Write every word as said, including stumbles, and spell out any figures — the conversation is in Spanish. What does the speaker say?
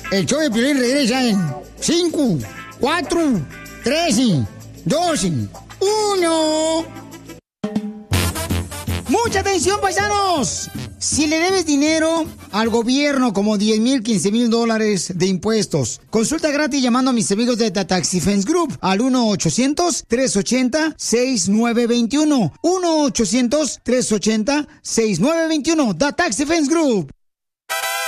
El show de Piolín regresa en cinco, cuatro, tres, dos, uno. ¡Mucha atención, paisanos! Si le debes dinero al gobierno como diez mil, quince mil dólares de impuestos, consulta gratis llamando a mis amigos de The Tax Defense Group al uno ochocientos, tres ochenta, sesenta y nueve veintiuno. uno ochocientos, tres ochenta, sesenta y nueve veintiuno. The Tax Defense Group.